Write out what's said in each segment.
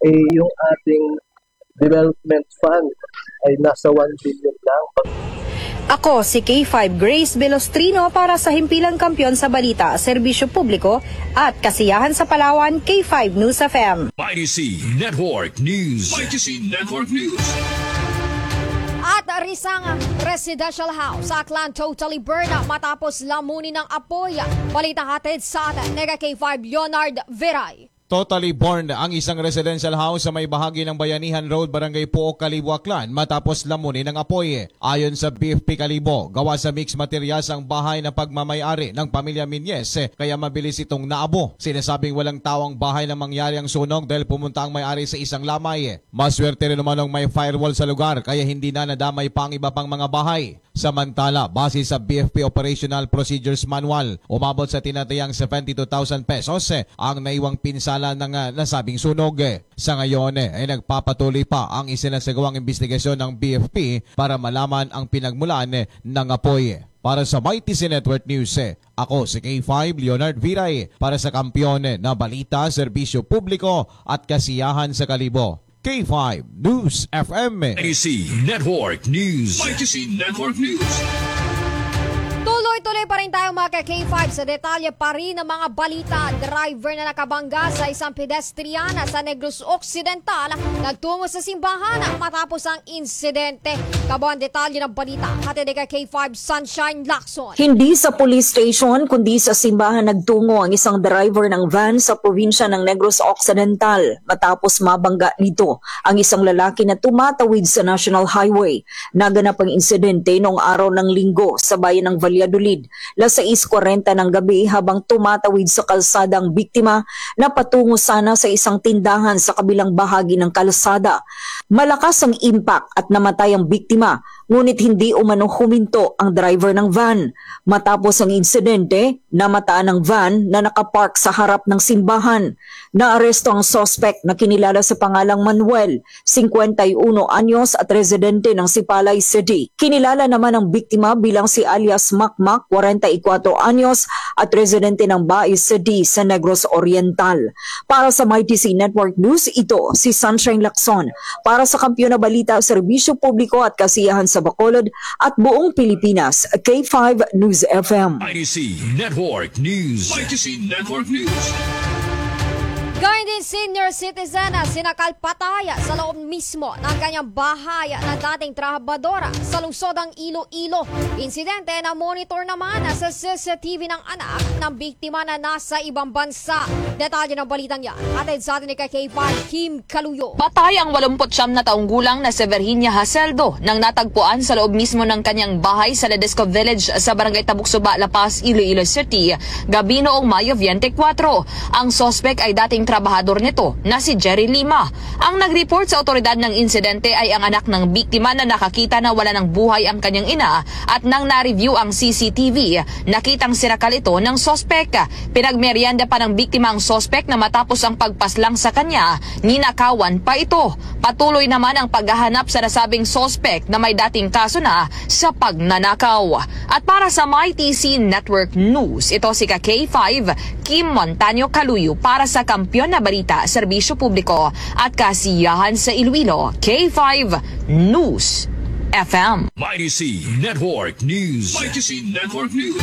yung ating development fund ay nasa 1 billion lang. Ako si K5 Grace Velostrino para sa Himpilang Kampiyon sa Balita, Serbisyo Publiko at Kasiyahan sa Palawan, K5 News FM. YTC Network News. YTC Network News. At Risang Residential House sa Aklan totally burned out matapos lamunin ng apoy. Balita hatid sa atin, Nega K5 Leonard Viray. Totally burned ang isang residential house sa may bahagi ng Bayanihan Road, Barangay Puok, Kalibo, Aklan matapos lamunin ng apoy. Ayon sa BFP Kalibo, gawa sa mixed materials ang bahay na pagmamayari ng pamilya Minyes kaya mabilis itong naabo. Sinasabing walang tawang bahay na mangyari ang sunog dahil pumunta ang may-ari sa isang lamay. Maswerte rin naman ang may firewall sa lugar kaya hindi na nadamay pa ang iba pang mga bahay. Samantala, base sa BFP Operational Procedures Manual, umabot sa tinatayang 72,000 pesos ang naiwang pinsala ng nasabing sunog. Sa ngayon ay nagpapatuloy pa ang isinasagawang investigasyon ng BFP para malaman ang pinagmulan ng apoy. Para sa YTC Network News, ako si K5 Leonard Viray para sa Kampiyon na Balita, Serbisyo Publiko at Kasiyahan sa Kalibo. K5 News FM. YTC Network News. YTC Network News. Tuloy-tuloy pa rin tayo mga K5 sa detalye pa rin ng mga balita. Driver na nakabangga sa isang pedestriana sa Negros Occidental nagtungo sa simbahan matapos ang insidente. Kabuang detalye ng balita hatid kay K5 Sunshine Lacson. Hindi sa police station kundi sa simbahan nagtungo ang isang driver ng van sa probinsya ng Negros Occidental matapos mabangga nito ang isang lalaki na tumatawid sa National Highway. Naganap ang insidente noong araw ng Linggo sa bayan ng Valladolid, alas 6:40 ng gabi habang tumatawid sa kalsada ang biktima na patungo sana sa isang tindahan sa kabilang bahagi ng kalsada. Malakas ang impact at namatay ang biktima, ngunit hindi umano huminto ang driver ng van. Matapos ang insidente, namataan ang van na nakapark sa harap ng simbahan. Naaresto ang suspect na kinilala sa pangalang Manuel, 51 anyos at residente ng Sipalay City. Kinilala naman ang biktima bilang si alias Makmak, 44 anyos at residente ng Baez City sa Negros Oriental. Para sa MyTC Network News, ito si Sunshine Lacson. Para sa Kampiyon na Balita, Serbisyo Publiko at Kasiyahan sa Bacolod at buong Pilipinas, K5 News FM. YTC Network News. YTC Network News. Gayun din senior citizen na sinakal patay sa loob mismo ng kanyang bahay na dating trabahadora sa lungsodang Iloilo. Insidente na monitor naman sa CCTV ng anak ng biktima na nasa ibang bansa. Detalye ng balitang yan atid sa atin ni K5 Kim Kaluyo. Patay ang 89 na taong gulang na si Virginia Haseldo nang natagpuan sa loob mismo ng kanyang bahay sa Ledesco Village sa Barangay Tabuksuba, La Paz, Iloilo City, gabi noong Mayo 24. Ang sospek ay dating trabahador nito na si Jerry Lima. Ang nag-report sa otoridad ng insidente ay ang anak ng biktima na nakakita na wala ng buhay ang kanyang ina at nang na-review ang CCTV, nakitang sinakal ito ng sospek. Pinagmeryenda pa ng biktima ang sospek na matapos ang pagpaslang sa kanya, ninakawan pa ito. Patuloy naman ang paghahanap sa nasabing sospek na may dating kaso na sa pagnanakaw. At para sa MyTC Network News, ito si K5 Kim Montaño Kaluyo para sa Kampiyon na Balita, Serbisyo Publiko at Kasiyahan sa Iloilo, K5 News FM. YTC Network News. YTC Network News.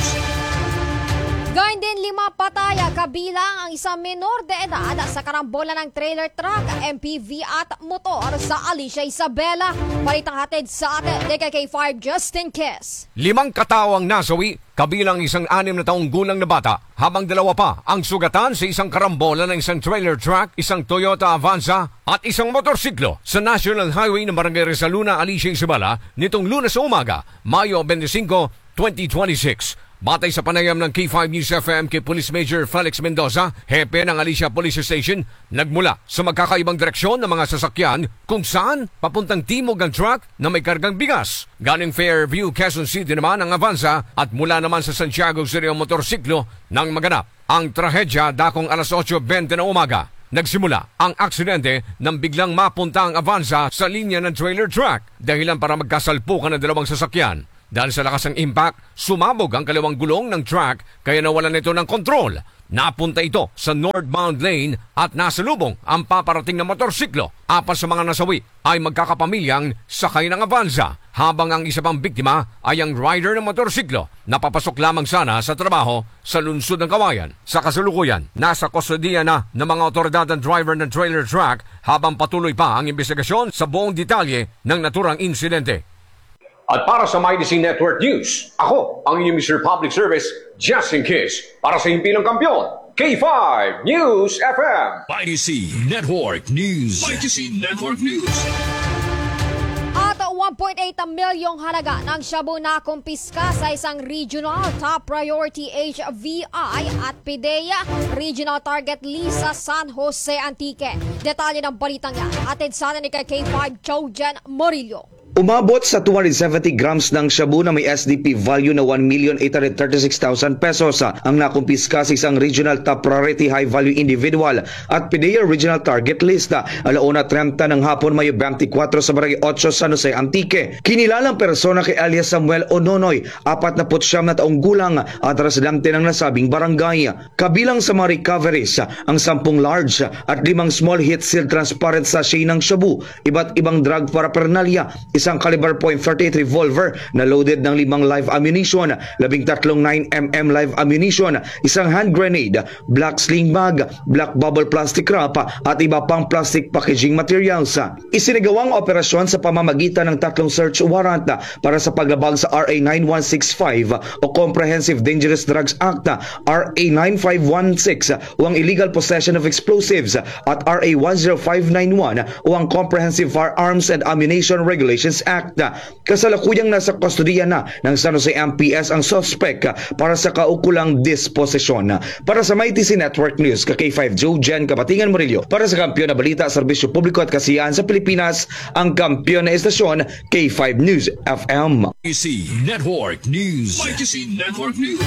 Gayun din 5 patay kabilang ang isang menor de edad sa karambola ng trailer truck, MPV at motor sa Alicia Isabela. Balitang hatid sa atin ni K5 Justin Kiss. 5 katawang nasawi, kabilang isang 6 na taong gulang na bata, habang 2 pa ang sugatan sa isang karambola ng isang trailer truck, isang Toyota Avanza at isang motorsiklo sa National Highway ng Barangay Resaluna, Alicia Isabela nitong Lunes sa umaga, Mayo 25, 2026. Batay sa panayam ng K5 News FM kay Police Major Felix Mendoza, hepe ng Alicia Police Station, nagmula sa magkakaibang direksyon ng mga sasakyan kung saan papuntang timog ang truck na may kargang bigas. Galing Fairview, Quezon City naman ang Avanza at mula naman sa Santiago City ang motorsiklo nang maganap. Ang trahedya dakong alas 8:20 na umaga. Nagsimula ang aksidente nang biglang mapunta ang Avanza sa linya ng trailer truck dahilan para magkasalpukan ng 2 sasakyan. Dahil sa lakas ng impact, sumabog ang kaliwang gulong ng truck kaya nawalan ito ng kontrol. Napunta ito sa northbound lane at nasalubong ang paparating na motorsiklo. 4 sa mga nasawi ay magkakapamilyang sakay ng Avanza, habang ang isa pang biktima ay ang rider ng motorsiklo na papasok lamang sana sa trabaho sa lungsod ng Kawayan. Sa kasalukuyan, nasa kustodiya na ng mga otoridad ang driver ng trailer truck habang patuloy pa ang investigasyon sa buong detalye ng naturang insidente. At para sa MyDC Network News, ako ang inyong Mr. Public Service, Justin Kiss, para sa Himpilang Kampiyon, K5 News FM. IDC Network News. IDC Network News. At 1.8 milyong halaga ng shabu na kumpiska sa isang regional top priority HVI at PIDEA regional target list sa San Jose Antique. Detalye ng balitang yan, atid sana ni K5 Jojen Morillo. Umabot sa 270 grams ng shabu na may SDP value na 1,836,000 pesos ang nakumpiska sa isang regional top priority high value individual at PIDEA regional target list. 1:30 ng hapon, Mayo 24 sa Barangay 8 San Jose Antique. Kinilalang persona kay alias Samuel Ononoy, 49 na taong gulang at residente ng nasabing barangay. Kabilang sa mga recoveries ang 10 large at 5 small hit sealed transparent sachet ng shabu, iba't ibang drug paraphernalia, isang caliber .38 revolver na loaded ng 5 live ammunition, 13 9mm live ammunition, isang hand grenade, black sling bag, black bubble plastic wrap at iba pang plastic packaging materials. Isinagawang operasyon sa pamamagitan ng 3 search warrant para sa paglabag sa RA 9165 o Comprehensive Dangerous Drugs Act, RA 9516 o ang Illegal Possession of Explosives at RA 10591 o ang Comprehensive Firearms and Ammunition Regulations Act. Kasalukuyang nasa kustodiya na ng San Jose MPS ang suspect para sa kaukulang disposisyon. Para sa MyDC Network News, K5 Jojen Kapatingan Morillo, para sa kampiyon na balita, serbisyo publiko at kasiyahan sa Pilipinas, ang kampiyon na estasyon, K5 News FM. IDC Network News. IDC Network News.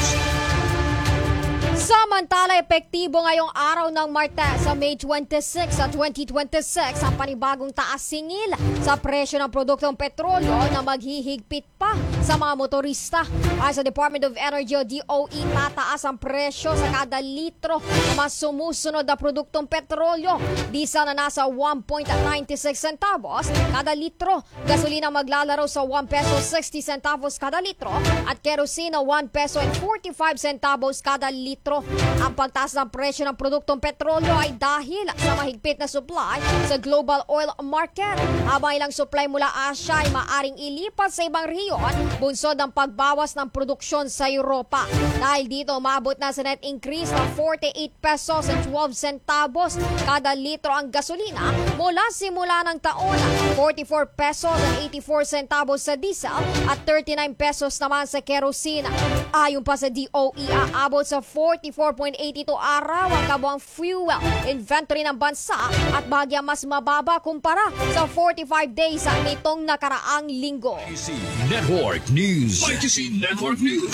Samantala, epektibo ngayong araw ng Martes sa May 26 sa 2026 ang panibagong taas singil sa presyo ng produktong petrolyo na maghihigpit pa sa mga motorista. Ay sa Department of Energy o DOE, tataas ang presyo sa kada litro na mas sumusunod na produktong petrolyo. Diesel na nasa 1.96 centavos kada litro, gasolina maglalaro sa 1 peso 60 centavos kada litro at kerosene 1 peso and 45 centavos kada litro. Ang pagtaas ng presyo ng produktong petrolyo ay dahil sa mahigpit na supply sa global oil market. Habang ilang supply mula Asia ay maaring ilipat sa ibang rehiyon, bunsod ng pagbawas ng produksyon sa Europa. Dahil dito, umabot na sa net increase ng 48 pesos and 12 centavos kada litro ang gasolina mula simula ng taon, 44 pesos and 84 centavos sa diesel at 39 pesos naman sa kerosene. Ayon pa sa DOE, aabot sa 44.82 araw ang kabuang fuel inventory ng bansa at bahagya mas mababa kumpara sa 45 days nitong nakaraang linggo. IDC Network News. IDC Network News.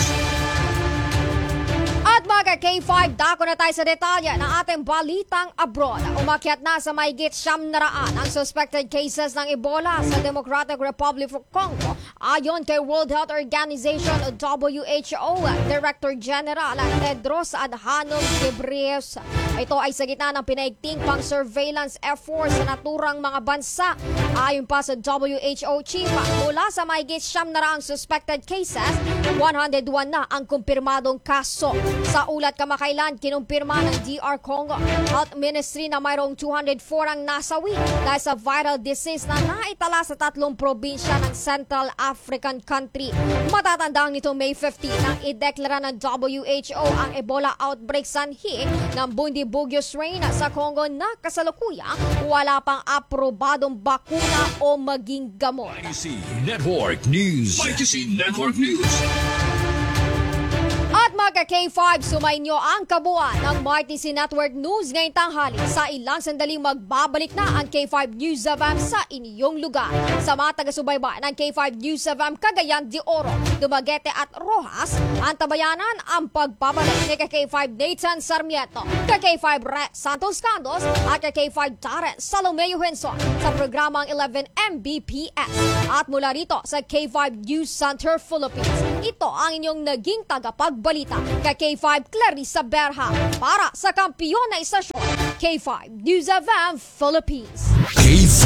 At mga K5, dako na tayo sa detalye ng ating balitang abroad. Umakyat na sa mahigit 700 ang suspected cases ng Ebola sa Democratic Republic of Congo. Ayon kay World Health Organization o WHO Director General Tedros Adhanom Ghebreyesus. Ito ay sa gitna ng pinaigting pang-surveillance efforts sa naturang mga bansa. Ayon pa sa WHO Chief, mula sa mahigit 700 suspected cases, 101 na ang kumpirmadong kaso. Sa ulat kamakailan, kinumpirma ng DR Congo Health Ministry na mayroong 204 ang nasawi dahil sa viral disease na naitala sa 3 probinsya ng Central African country. Matatandang nito May 15 nang ideklara ng WHO ang Ebola outbreak sanhi ng Bundibugyo strain sa Congo na kasalukuyang wala pang aprobadong bakuna o maging gamot. IDC Network News. IDC Network News. At mga K5, sumainyo ang kabuuan ng MyTC Network News ngayong tanghali. Sa ilang sandaling magbabalik na ang K5 News FM sa inyong lugar. Sa mga taga-subaybay ng K5 News FM Cagayan de Oro, Dumaguete at Rojas, antabayanan ang pagbabalik ni K5 Nathan Sarmiento, K5 Rex Santos Candos at K5 Tarek Salomeo Henson sa programang 11 Mbps. At mula rito sa K5 News Center Philippines, ito ang inyong naging tagapagbalita kay K5 Clarissa Berha para sa kampiyon na istasyon K5 News FM Philippines. K5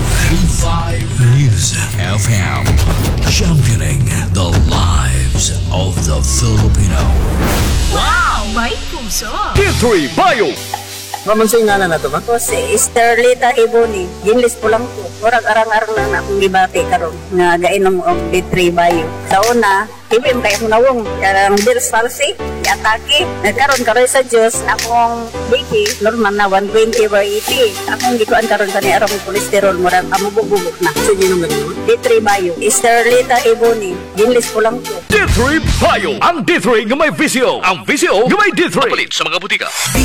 News FM. Championing the lives of the Filipino. Wow! May puso! D3 Bio! Mamunsay nga na to ba? Ako si Esterlita Iboni. Ginlis po lang po. Murag arang-arang lang na akong gibati karon nga gainom og D3 Bio. Sa una, ibim kay akong nawong karang Bill's palsy, atake. Nagkaroon karon sa Diyos, akong BP, normal na 120/80. Akong gikuan karon kani arang kolesterol murag amububog na. So ginom na D3 Bio. Esterlita Iboni. Ginlis po lang po. D3 Bio! Ang D3 nga may visyo! Ang visyo nga may D3! Kapalit sa mga butika.